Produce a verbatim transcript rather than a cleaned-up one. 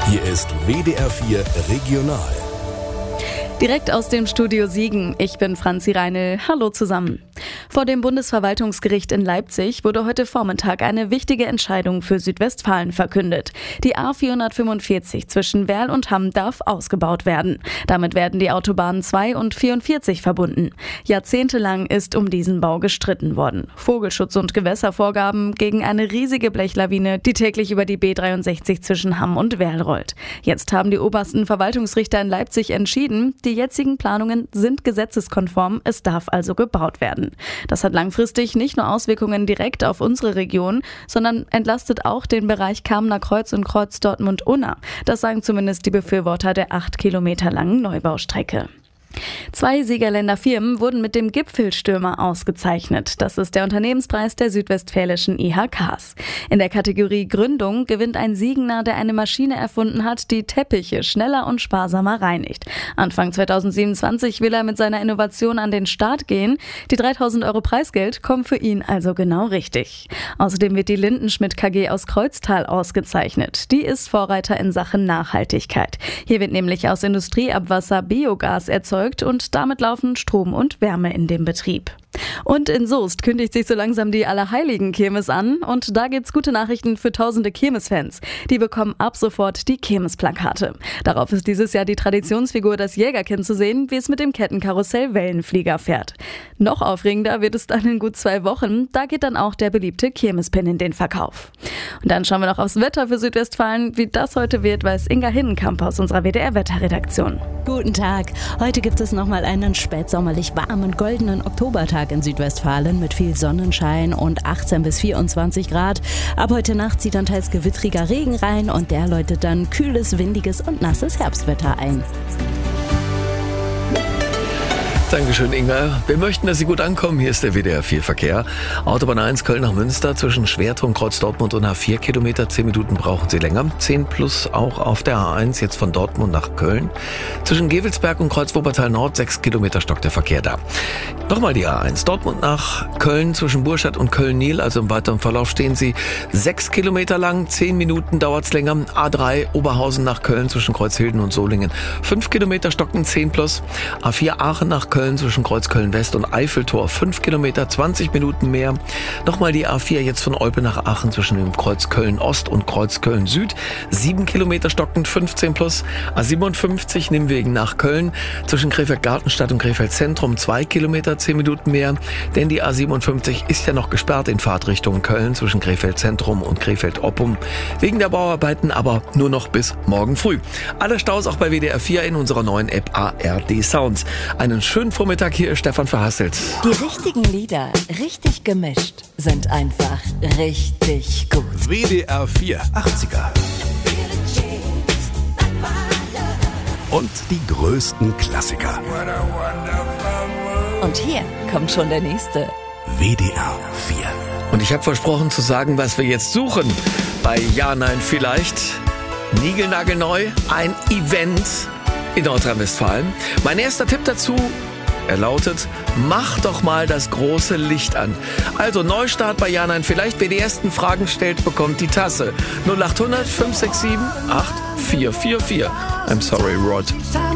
Hier ist W D R vier Regional. Direkt aus dem Studio Siegen. Ich bin Franzi Reinl. Hallo zusammen. Vor dem Bundesverwaltungsgericht in Leipzig wurde heute Vormittag eine wichtige Entscheidung für Südwestfalen verkündet. Die A vierhundertfünfundvierzig zwischen Werl und Hamm darf ausgebaut werden. Damit werden die Autobahnen zwei und vierundvierzig verbunden. Jahrzehntelang ist um diesen Bau gestritten worden. Vogelschutz und Gewässervorgaben gegen eine riesige Blechlawine, die täglich über die B dreiundsechzig zwischen Hamm und Werl rollt. Jetzt haben die obersten Verwaltungsrichter in Leipzig entschieden, die jetzigen Planungen sind gesetzeskonform, es darf also gebaut werden. Das hat langfristig nicht nur Auswirkungen direkt auf unsere Region, sondern entlastet auch den Bereich Kamener Kreuz und Kreuz Dortmund-Unna. Das sagen zumindest die Befürworter der acht Kilometer langen Neubaustrecke. Zwei Siegerländer Firmen wurden mit dem Gipfelstürmer ausgezeichnet. Das ist der Unternehmenspreis der südwestfälischen I H Ks. In der Kategorie Gründung gewinnt ein Siegner, der eine Maschine erfunden hat, die Teppiche schneller und sparsamer reinigt. Anfang zweitausendsiebenundzwanzig will er mit seiner Innovation an den Start gehen. Die dreitausend Euro Preisgeld kommen für ihn also genau richtig. Außerdem wird die Lindenschmidt K G aus Kreuztal ausgezeichnet. Die ist Vorreiter in Sachen Nachhaltigkeit. Hier wird nämlich aus Industrieabwasser Biogas erzeugt und damit laufen Strom und Wärme in dem Betrieb. Und in Soest kündigt sich so langsam die Allerheiligen-Kirmes an und da gibt's gute Nachrichten für tausende Kirmesfans. Die bekommen ab sofort die Kirmesplakate. Darauf ist dieses Jahr die Traditionsfigur das Jägerkind zu sehen, wie es mit dem Kettenkarussell Wellenflieger fährt. Noch aufregender wird es dann in gut zwei Wochen. Da geht dann auch der beliebte Kirmespin in den Verkauf. Und dann schauen wir noch aufs Wetter für Südwestfalen. Wie das heute wird, weiß Inga Hinnenkamp aus unserer W D R-Wetterredaktion. Guten Tag. Heute gibt es nochmal einen spätsommerlich warmen, goldenen Oktobertag in Südwestfalen mit viel Sonnenschein und achtzehn bis vierundzwanzig Grad. Ab heute Nacht zieht dann teils gewittriger Regen rein und der läutet dann kühles, windiges und nasses Herbstwetter ein. Dankeschön, Inga. Wir möchten, dass Sie gut ankommen. Hier ist der W D R vier Verkehr. Autobahn eins Köln nach Münster zwischen Schwertrum, Kreuz Dortmund und H vier Kilometer. zehn Minuten brauchen Sie länger. zehn plus auch auf der A eins jetzt von Dortmund nach Köln. Zwischen Gevelsberg und Kreuz Wuppertal Nord sechs Kilometer stockt der Verkehr da. Nochmal die A eins. Dortmund nach Köln zwischen Burstadt und Köln-Nil. Also im weiteren Verlauf stehen Sie sechs Kilometer lang. zehn Minuten dauert's länger. A drei Oberhausen nach Köln zwischen Kreuzhilden und Solingen. fünf Kilometer stocken zehn plus. A vier Aachen nach Köln zwischen Kreuz Köln-West und Eiffeltor fünf Kilometer, zwanzig Minuten mehr. Nochmal die A vier jetzt von Olpe nach Aachen zwischen dem Kreuz Köln-Ost und Kreuz Köln-Süd. sieben Kilometer stockend, fünfzehn plus. A siebenundfünfzig Nimwegen nach Köln zwischen Krefeld-Gartenstadt und Krefeld-Zentrum zwei Kilometer, zehn Minuten mehr. Denn die A siebenundfünfzig ist ja noch gesperrt in Fahrtrichtung Köln zwischen Krefeld-Zentrum und Krefeld-Oppum. Wegen der Bauarbeiten aber nur noch bis morgen früh. Alle Staus auch bei W D R vier in unserer neuen App A R D Sounds. Einen schönen Vormittag, hier ist Stefan Verhasselt. Die richtigen Lieder, richtig gemischt, sind einfach richtig gut. W D R vier achtziger. Und die größten Klassiker. Und hier kommt schon der nächste. W D R vier. Und ich habe versprochen zu sagen, was wir jetzt suchen. Bei Ja, Nein, Vielleicht. Niegelnagelneu, ein Event in Nordrhein-Westfalen. Mein erster Tipp dazu, er lautet, mach doch mal das große Licht an. Also Neustart bei Ja, Nein, Vielleicht. Wer die ersten Fragen stellt, bekommt die Tasse. null acht hundert fünf sechs sieben acht vier vier vier. I'm sorry, Rod.